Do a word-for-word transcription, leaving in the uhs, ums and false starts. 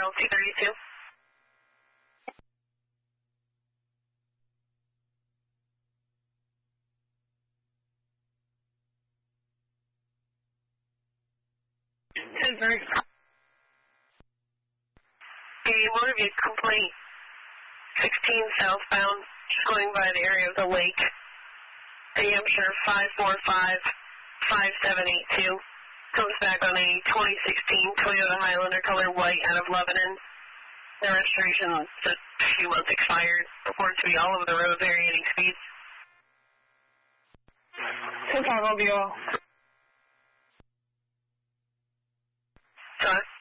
L two thirty-two. Pittsburgh. A motor vehicle complaint, sixteen southbound, going by the area of the lake. A Hampshire five four five five seven eight two comes back on a twenty sixteen Toyota Highlander color white out of Lebanon. The registration is a few months expired. Reports to be all over the road, varying speeds. Chicago Bureau. Sorry.